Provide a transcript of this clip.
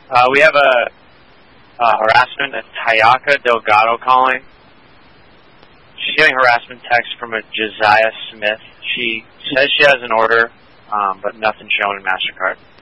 We have a harassment at Tayaka Delgado calling. She's getting harassment text from a Josiah Smith. She says she has an order, but nothing showing in MasterCard.